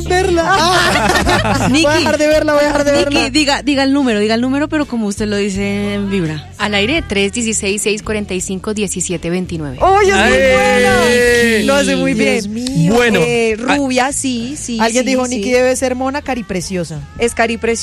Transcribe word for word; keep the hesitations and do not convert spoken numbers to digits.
verla. Niki, voy a dejar de verla, voy a dejar de Niki, verla. diga, diga el número, diga el número, pero como usted lo dice en vibra. Al aire, tres uno seis, seis cuatro cinco, uno siete dos nueve. ¡Oye, es Ay. muy buena! Lo hace muy Dios bien. mío. Bueno, Eh, rubia, sí, sí. Alguien sí, dijo, sí. Niki debe ser mona, caripreciosa. Es caripreciosa.